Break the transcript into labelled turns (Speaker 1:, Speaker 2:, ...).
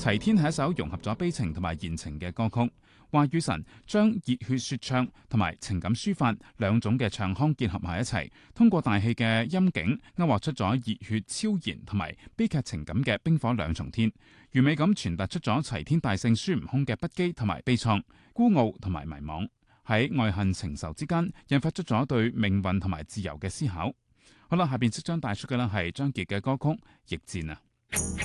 Speaker 1: 齊天係一首融合咗悲情同埋言情嘅歌曲，華語神將熱血說唱同埋情感抒發兩種嘅唱腔結合埋一齊，通過大氣嘅音景勾畫出咗熱血超然同埋悲劇情感嘅冰火兩重天，完美咁傳達出咗齊天大聖孫悟空嘅不羈同埋悲愴、孤傲同埋迷惘，喺愛恨情仇之間引發出咗對命運同埋自由嘅思考。好啦，下邊即將帶出嘅呢係張傑嘅歌曲《逆戰》啊。